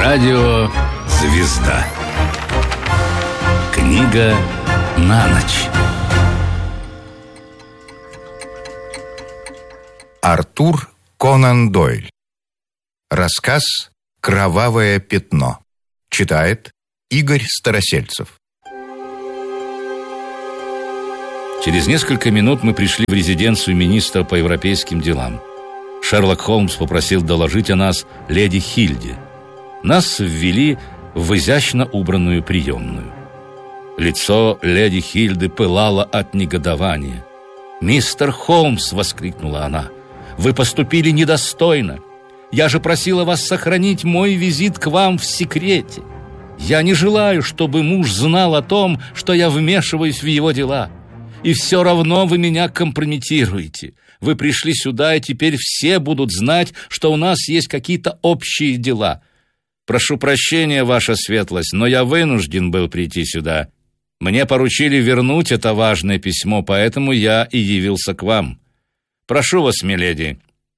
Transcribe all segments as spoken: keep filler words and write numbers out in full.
Радио «Звезда». Книга на ночь. Артур Конан Дойль. Рассказ «Кровавое пятно». Читает Игорь Старосельцев. Через несколько минут мы пришли в резиденцию министра по европейским делам. Шерлок Холмс попросил доложить о нас леди Хильде. Нас ввели в изящно убранную приемную. Лицо леди Хильды пылало от негодования. «Мистер Холмс!» — воскликнула она. «Вы поступили недостойно. Я же просила вас сохранить мой визит к вам в секрете. Я не желаю, чтобы муж знал о том, что я вмешиваюсь в его дела. И все равно вы меня компрометируете. Вы пришли сюда, и теперь все будут знать, что у нас есть какие-то общие дела. Прошу прощения, ваша светлость, но я вынужден был прийти сюда. Мне поручили вернуть это важное письмо, поэтому я и явился к вам. Прошу вас, миледи,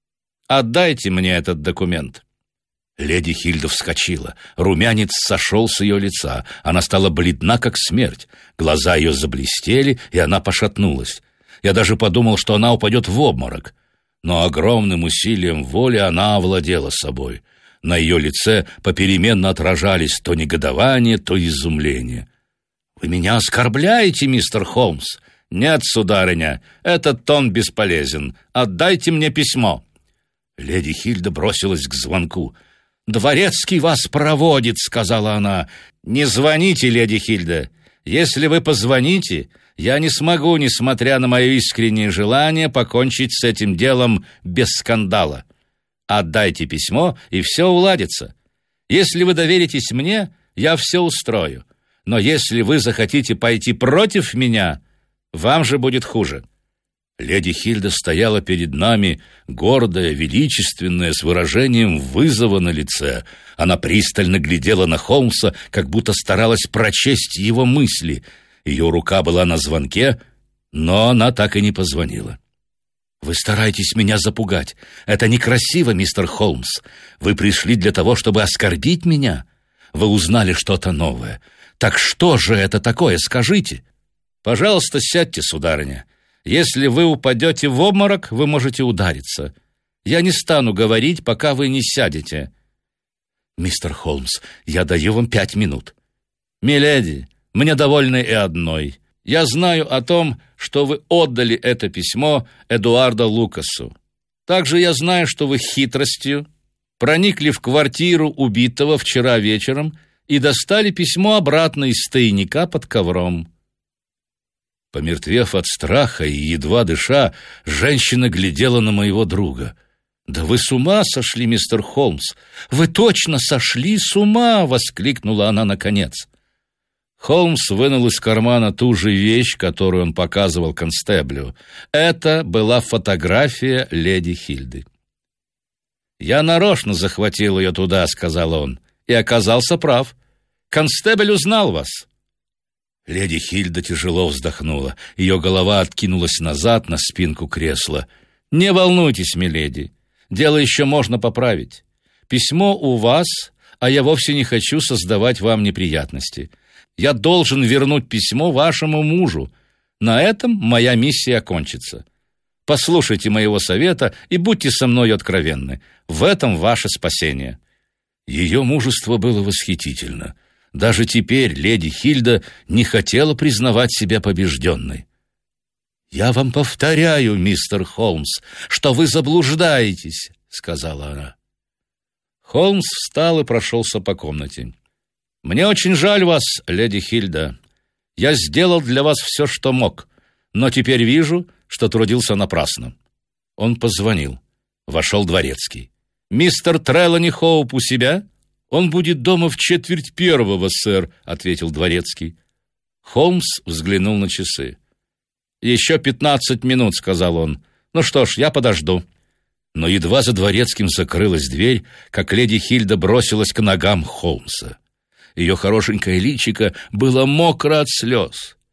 отдайте мне этот документ». Леди Хильда вскочила. Румянец сошел с ее лица. Она стала бледна, как смерть. Глаза ее заблестели, и она пошатнулась. Я даже подумал, что она упадет в обморок. Но огромным усилием воли она овладела собой. На ее лице попеременно отражались то негодование, то изумление. «Вы меня оскорбляете, мистер Холмс?» «Нет, сударыня, этот тон бесполезен. Отдайте мне письмо». Леди Хильда бросилась к звонку. «Дворецкий вас проводит», — сказала она. «Не звоните, леди Хильда. Если вы позвоните, я не смогу, несмотря на мое искреннее желание, покончить с этим делом без скандала. Отдайте письмо, и все уладится. Если вы доверитесь мне, я все устрою. Но если вы захотите пойти против меня, вам же будет хуже». Леди Хильда стояла перед нами, гордая, величественная, с выражением вызова на лице. Она пристально глядела на Холмса, как будто старалась прочесть его мысли. Ее рука была на звонке, но она так и не позвонила. «Вы стараетесь меня запугать. Это некрасиво, мистер Холмс. Вы пришли для того, чтобы оскорбить меня. Вы узнали что-то новое. Так что же это такое, скажите?» «Пожалуйста, сядьте, сударыня. Если вы упадете в обморок, вы можете удариться. Я не стану говорить, пока вы не сядете». «Мистер Холмс, я даю вам пять минут». «Миледи, мне довольно и одной. Я знаю о том, что вы отдали это письмо Эдуарду Лукасу. Также я знаю, что вы хитростью проникли в квартиру убитого вчера вечером и достали письмо обратно из тайника под ковром». Помертвев от страха и едва дыша, женщина глядела на моего друга. «Да вы с ума сошли, мистер Холмс! Вы точно сошли с ума!» — воскликнула она наконец. Холмс вынул из кармана ту же вещь, которую он показывал констеблю. Это была фотография леди Хильды. «Я нарочно захватил ее туда», — сказал он, — «и оказался прав. Констебль узнал вас». Леди Хильда тяжело вздохнула. Ее голова откинулась назад на спинку кресла. «Не волнуйтесь, миледи. Дело еще можно поправить. Письмо у вас, а я вовсе не хочу создавать вам неприятности. Я должен вернуть письмо вашему мужу. На этом моя миссия окончится. Послушайте моего совета и будьте со мной откровенны. В этом ваше спасение». Ее мужество было восхитительно. Даже теперь леди Хильда не хотела признавать себя побежденной. «Я вам повторяю, мистер Холмс, что вы заблуждаетесь», — сказала она. Холмс встал и прошелся по комнате. «Мне очень жаль вас, леди Хильда. Я сделал для вас все, что мог, но теперь вижу, что трудился напрасно». Он позвонил. Вошел дворецкий. «Мистер Трелани Хоуп у себя?» «Он будет дома в четверть первого, сэр», — ответил дворецкий. Холмс взглянул на часы. «Еще пятнадцать минут», — сказал он. «Ну что ж, я подожду». Но едва за дворецким закрылась дверь, как леди Хильда бросилась к ногам Холмса. Ее хорошенькое личико было мокро от слез.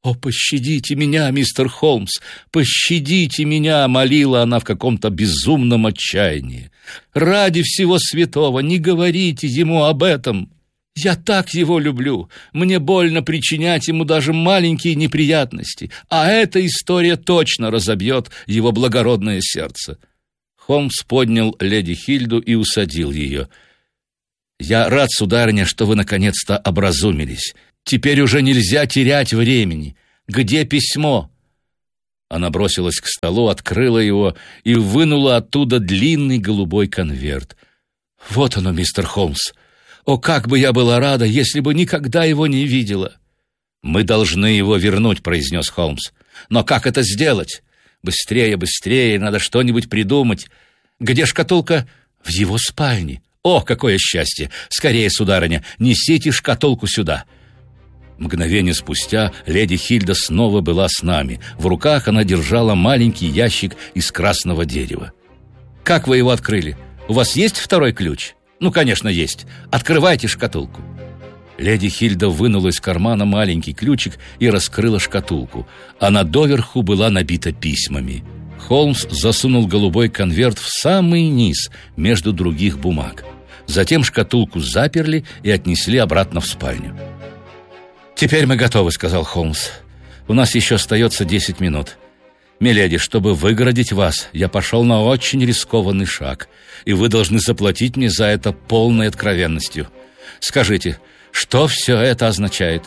«О, пощадите меня, мистер Холмс, пощадите меня!» — молила она в каком-то безумном отчаянии. «Ради всего святого не говорите ему об этом! Я так его люблю! Мне больно причинять ему даже маленькие неприятности, а эта история точно разобьет его благородное сердце!» Холмс поднял леди Хильду и усадил ее. «Я рад, сударыня, что вы наконец-то образумились. Теперь уже нельзя терять времени. Где письмо?» Она бросилась к столу, открыла его и вынула оттуда длинный голубой конверт. «Вот оно, мистер Холмс. О, как бы я была рада, если бы никогда его не видела!» «Мы должны его вернуть», — произнес Холмс. «Но как это сделать? Быстрее, быстрее, надо что-нибудь придумать. Где шкатулка?» «В его спальне. О, какое счастье! Скорее, сударыня, несите шкатулку сюда!» Мгновение спустя леди Хильда снова была с нами. В руках она держала маленький ящик из красного дерева. «Как вы его открыли? У вас есть второй ключ?» «Ну, конечно, есть. Открывайте шкатулку». Леди Хильда вынула из кармана маленький ключик и раскрыла шкатулку. Она доверху была набита письмами. Холмс засунул голубой конверт в самый низ между других бумаг. Затем шкатулку заперли и отнесли обратно в спальню. «Теперь мы готовы», — сказал Холмс. «У нас еще остается десять минут. Миледи, чтобы выгородить вас, я пошел на очень рискованный шаг, и вы должны заплатить мне за это полной откровенностью. Скажите, что все это означает?»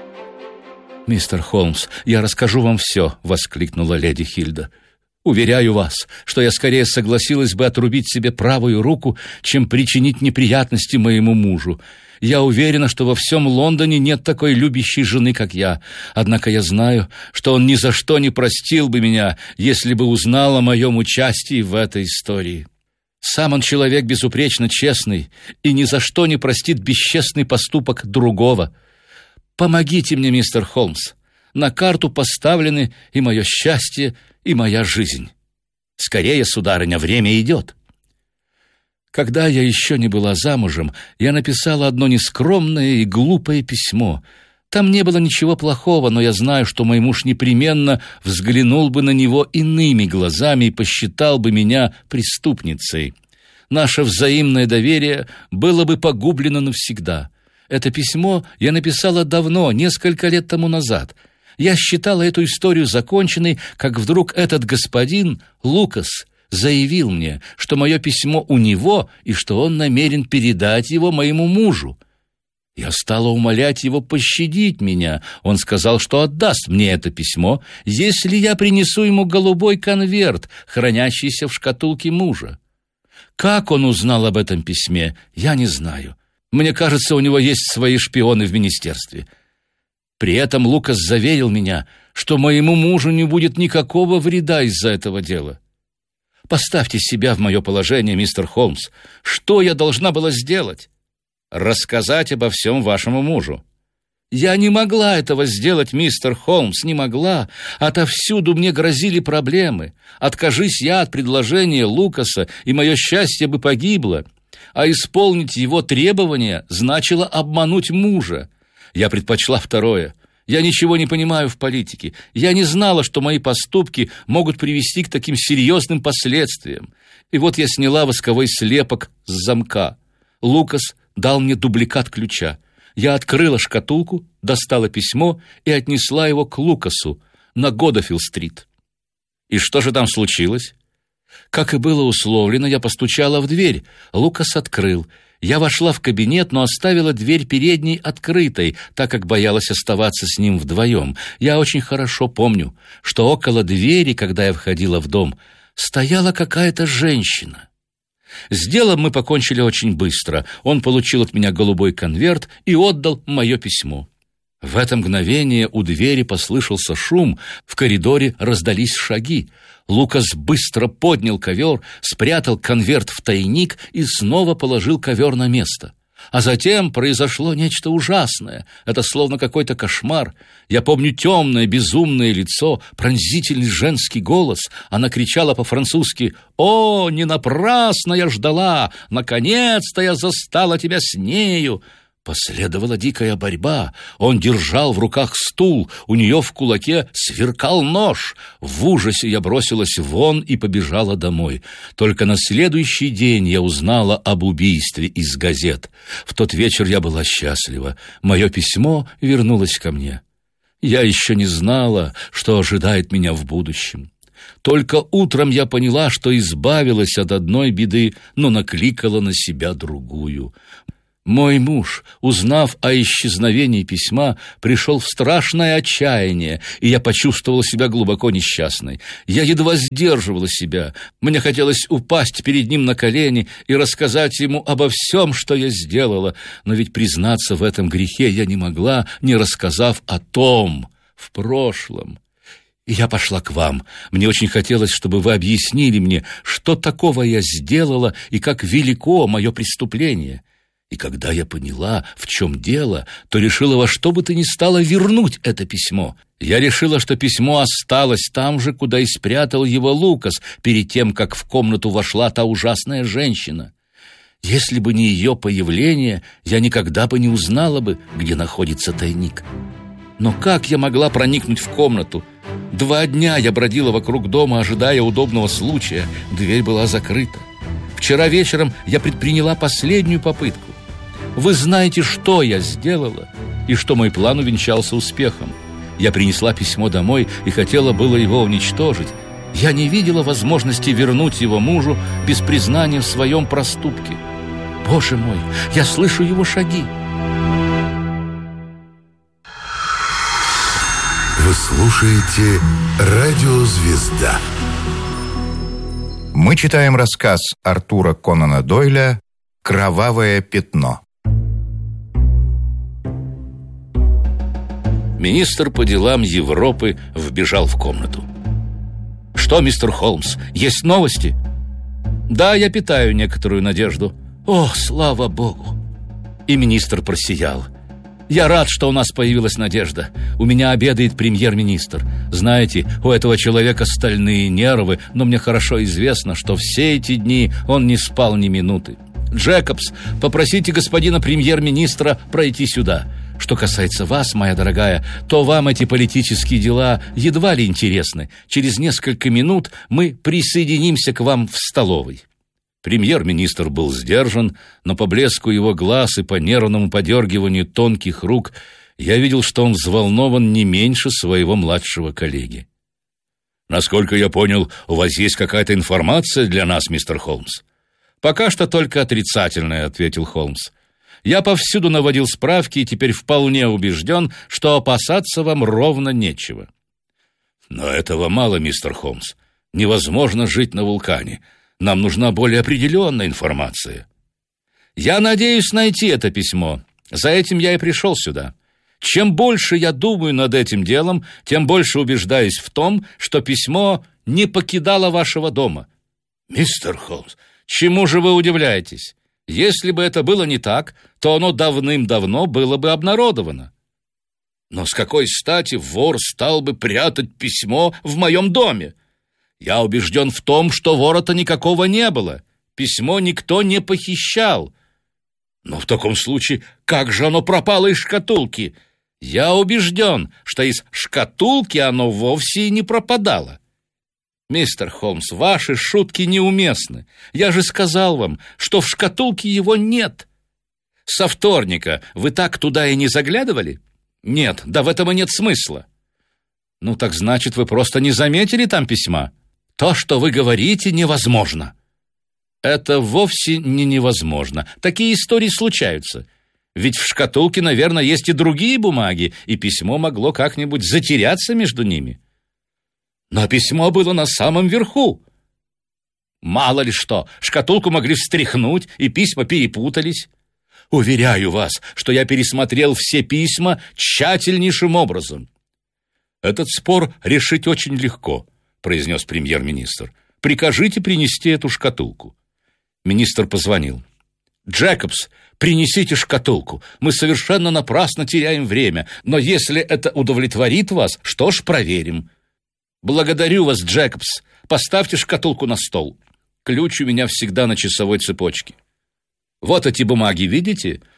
«Мистер Холмс, я расскажу вам все», — воскликнула леди Хильда. «Уверяю вас, что я скорее согласилась бы отрубить себе правую руку, чем причинить неприятности моему мужу. Я уверена, что во всем Лондоне нет такой любящей жены, как я. Однако я знаю, что он ни за что не простил бы меня, если бы узнал о моем участии в этой истории. Сам он человек безупречно честный и ни за что не простит бесчестный поступок другого. Помогите мне, мистер Холмс. На карту поставлены и мое счастье, и моя жизнь. Скорее, сударыня, время идет». Когда я еще не была замужем, я написала одно нескромное и глупое письмо. Там не было ничего плохого, но я знаю, что мой муж непременно взглянул бы на него иными глазами и посчитал бы меня преступницей. Наше взаимное доверие было бы погублено навсегда. Это письмо я написала давно, несколько лет тому назад. Я считала эту историю законченной, как вдруг этот господин, Лукас, заявил мне, что мое письмо у него и что он намерен передать его моему мужу. Я стала умолять его пощадить меня. Он сказал, что отдаст мне это письмо, если я принесу ему голубой конверт, хранящийся в шкатулке мужа. Как он узнал об этом письме, я не знаю. Мне кажется, у него есть свои шпионы в министерстве. При этом Лукас заверил меня, что моему мужу не будет никакого вреда из-за этого дела. Поставьте себя в мое положение, мистер Холмс. Что я должна была сделать? Рассказать обо всем вашему мужу. Я не могла этого сделать, мистер Холмс, не могла. Отовсюду мне грозили проблемы. Откажись я от предложения Лукаса, и мое счастье бы погибло. А исполнить его требования значило обмануть мужа. Я предпочла второе. Я ничего не понимаю в политике. Я не знала, что мои поступки могут привести к таким серьезным последствиям. И вот я сняла восковой слепок с замка. Лукас дал мне дубликат ключа. Я открыла шкатулку, достала письмо и отнесла его к Лукасу на Годофилл-стрит. И что же там случилось? Как и было условлено, я постучала в дверь. Лукас открыл. Я вошла в кабинет, но оставила дверь передней открытой, так как боялась оставаться с ним вдвоем. Я очень хорошо помню, что около двери, когда я входила в дом, стояла какая-то женщина. С делом мы покончили очень быстро. Он получил от меня голубой конверт и отдал мое письмо. В это мгновение у двери послышался шум, в коридоре раздались шаги. Лукас быстро поднял ковер, спрятал конверт в тайник и снова положил ковер на место. А затем произошло нечто ужасное. Это словно какой-то кошмар. Я помню темное, безумное лицо, пронзительный женский голос. Она кричала по-французски: «О, не напрасно я ждала! Наконец-то я застала тебя с нею!» Последовала дикая борьба. Он держал в руках стул, у нее в кулаке сверкал нож. В ужасе я бросилась вон и побежала домой. Только на следующий день я узнала об убийстве из газет. В тот вечер я была счастлива. Мое письмо вернулось ко мне. Я еще не знала, что ожидает меня в будущем. Только утром я поняла, что избавилась от одной беды, но накликала на себя другую. Мой муж, узнав о исчезновении письма, пришел в страшное отчаяние, и я почувствовала себя глубоко несчастной. Я едва сдерживала себя. Мне хотелось упасть перед ним на колени и рассказать ему обо всем, что я сделала, но ведь признаться в этом грехе я не могла, не рассказав о том в прошлом. И я пошла к вам. Мне очень хотелось, чтобы вы объяснили мне, что такого я сделала и как велико мое преступление. И когда я поняла, в чем дело, то решила во что бы то ни стало вернуть это письмо. Я решила, что письмо осталось там же, куда и спрятал его Лукас, перед тем, как в комнату вошла та ужасная женщина. Если бы не ее появление, я никогда бы не узнала бы, где находится тайник. Но как я могла проникнуть в комнату? Два дня я бродила вокруг дома, ожидая удобного случая. Дверь была закрыта. Вчера вечером я предприняла последнюю попытку. Вы знаете, что я сделала, и что мой план увенчался успехом. Я принесла письмо домой и хотела было его уничтожить. Я не видела возможности вернуть его мужу без признания в своем проступке. Боже мой, я слышу его шаги. Вы слушаете «Радио Звезда». Мы читаем рассказ Артура Конана Дойля «Кровавое пятно». Министр по делам Европы вбежал в комнату. «Что, мистер Холмс, есть новости?» «Да, я питаю некоторую надежду». «О, слава Богу!» И министр просиял. «Я рад, что у нас появилась надежда. У меня обедает премьер-министр. Знаете, у этого человека стальные нервы, но мне хорошо известно, что все эти дни он не спал ни минуты. Джекобс, попросите господина премьер-министра пройти сюда. Что касается вас, моя дорогая, то вам эти политические дела едва ли интересны. Через несколько минут мы присоединимся к вам в столовой». Премьер-министр был сдержан, но по блеску его глаз и по нервному подергиванию тонких рук я видел, что он взволнован не меньше своего младшего коллеги. «Насколько я понял, у вас есть какая-то информация для нас, мистер Холмс?» «Пока что только отрицательная», — ответил Холмс. «Я повсюду наводил справки и теперь вполне убежден, что опасаться вам ровно нечего». «Но этого мало, мистер Холмс. Невозможно жить на вулкане. Нам нужна более определенная информация». «Я надеюсь найти это письмо. За этим я и пришел сюда. Чем больше я думаю над этим делом, тем больше убеждаюсь в том, что письмо не покидало вашего дома». «Мистер Холмс, чему же вы удивляетесь? Если бы это было не так, то оно давным-давно было бы обнародовано». «Но с какой стати вор стал бы прятать письмо в моем доме? Я убежден в том, что вора-то никакого не было. Письмо никто не похищал». «Но в таком случае, как же оно пропало из шкатулки?» «Я убежден, что из шкатулки оно вовсе и не пропадало». «Мистер Холмс, ваши шутки неуместны. Я же сказал вам, что в шкатулке его нет». «Со вторника вы так туда и не заглядывали?» «Нет, да в этом и нет смысла». «Ну так значит, вы просто не заметили там письма?» «То, что вы говорите, невозможно». «Это вовсе не невозможно. Такие истории случаются. Ведь в шкатулке, наверное, есть и другие бумаги, и письмо могло как-нибудь затеряться между ними». «Но письмо было на самом верху». «Мало ли что, шкатулку могли встряхнуть, и письма перепутались». «Уверяю вас, что я пересмотрел все письма тщательнейшим образом». «Этот спор решить очень легко», — произнес премьер-министр. «Прикажите принести эту шкатулку». Министр позвонил. «Джекобс, принесите шкатулку. Мы совершенно напрасно теряем время, но если это удовлетворит вас, что ж, проверим». «Благодарю вас, Джекобс. Поставьте шкатулку на стол. Ключ у меня всегда на часовой цепочке». «Вот эти бумаги, видите?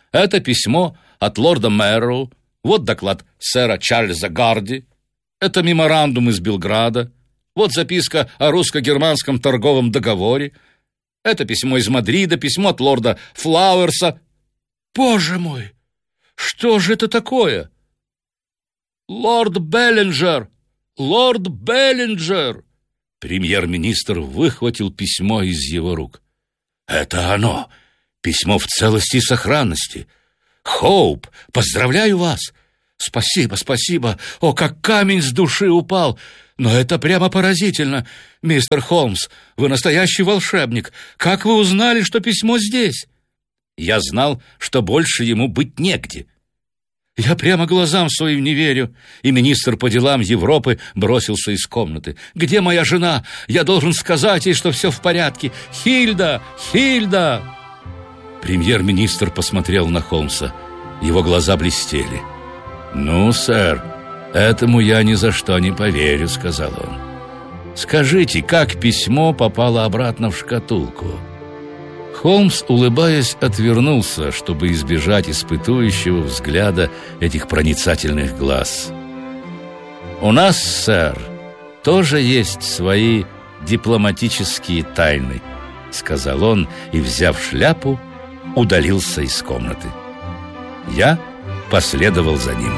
Это письмо от лорда Мэрроу, вот доклад сэра Чарльза Гарди, это меморандум из Белграда, вот записка о русско-германском торговом договоре, это письмо из Мадрида, письмо от лорда Флауэрса. Боже мой, что же это такое? Лорд Беллинджер! Лорд Беллинджер! Премьер-министр выхватил письмо из его рук. Это оно! Письмо в целости и сохранности. Хоуп, поздравляю вас! Спасибо, спасибо! О, как камень с души упал! Но это прямо поразительно! Мистер Холмс, вы настоящий волшебник! Как вы узнали, что письмо здесь? Я знал, что больше ему быть негде. Я прямо глазам своим не верю. И министр по делам Европы бросился из комнаты. «Где моя жена? Я должен сказать ей, что все в порядке. Хильда! Хильда!» Премьер-министр посмотрел на Холмса. Его глаза блестели. «Ну, сэр, этому я ни за что не поверю», — сказал он. «Скажите, как письмо попало обратно в шкатулку?» Холмс, улыбаясь, отвернулся, чтобы избежать испытующего взгляда этих проницательных глаз. «У нас, сэр, тоже есть свои дипломатические тайны», — сказал он и, взяв шляпу, удалился из комнаты. Я последовал за ним.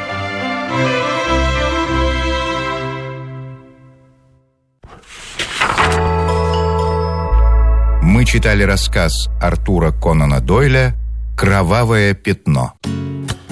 Мы читали рассказ Артура Конана Дойля «Кровавое пятно».